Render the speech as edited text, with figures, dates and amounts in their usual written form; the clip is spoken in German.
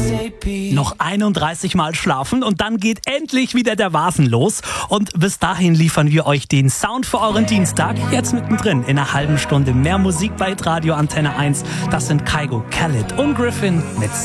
Noch 31 Mal schlafen und dann geht endlich wieder der Vasen los. Und bis dahin liefern wir euch den Sound für euren Dienstag. Jetzt mittendrin in einer halben Stunde mehr Musik bei Radio Antenne 1. Das sind Kygo, Khaled und Griffin mit